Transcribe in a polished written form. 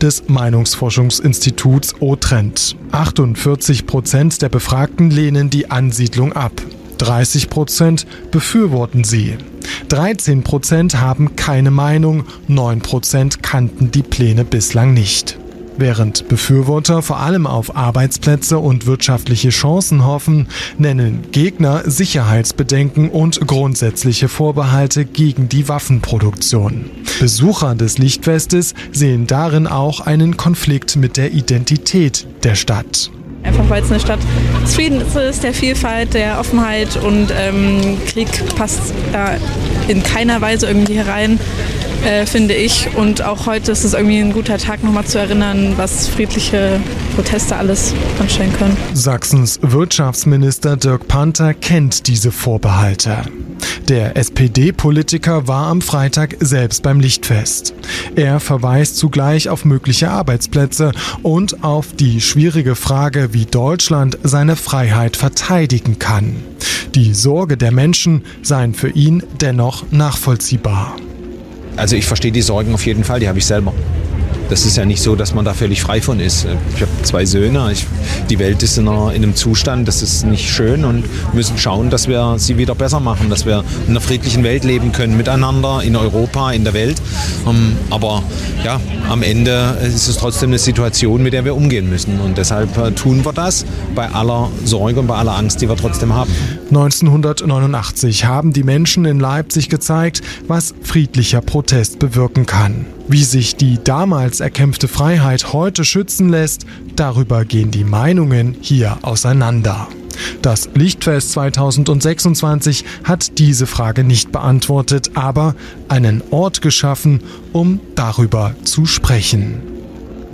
des Meinungsforschungsinstituts O-Trend. 48% der Befragten lehnen die Ansiedlung ab. 30% befürworten sie. 13% haben keine Meinung, 9% kannten die Pläne bislang nicht. Während Befürworter vor allem auf Arbeitsplätze und wirtschaftliche Chancen hoffen, nennen Gegner Sicherheitsbedenken und grundsätzliche Vorbehalte gegen die Waffenproduktion. Besucher des Lichtfestes sehen darin auch einen Konflikt mit der Identität der Stadt. Einfach weil es eine Stadt des Friedens ist, der Vielfalt, der Offenheit und Krieg passt da in keiner Weise irgendwie herein, finde ich. Und auch heute ist es irgendwie ein guter Tag, nochmal zu erinnern, was friedliche Proteste alles anstellen können. Sachsens Wirtschaftsminister Dirk Panther kennt diese Vorbehalte. Der SPD-Politiker war am Freitag selbst beim Lichtfest. Er verweist zugleich auf mögliche Arbeitsplätze und auf die schwierige Frage, wie Deutschland seine Freiheit verteidigen kann. Die Sorge der Menschen seien für ihn dennoch nachvollziehbar. Also ich verstehe die Sorgen auf jeden Fall, die habe ich selber. Das ist ja nicht so, dass man da völlig frei von ist. Ich habe 2 Söhne, die Welt ist in einem Zustand, das ist nicht schön und müssen schauen, dass wir sie wieder besser machen, dass wir in einer friedlichen Welt leben können, miteinander, in Europa, in der Welt. Aber ja, am Ende ist es trotzdem eine Situation, mit der wir umgehen müssen und deshalb tun wir das bei aller Sorge und bei aller Angst, die wir trotzdem haben. 1989 haben die Menschen in Leipzig gezeigt, was friedlicher Protest bewirken kann. Wie sich die damals erkämpfte Freiheit heute schützen lässt, darüber gehen die Meinungen hier auseinander. Das Lichtfest 2026 hat diese Frage nicht beantwortet, aber einen Ort geschaffen, um darüber zu sprechen.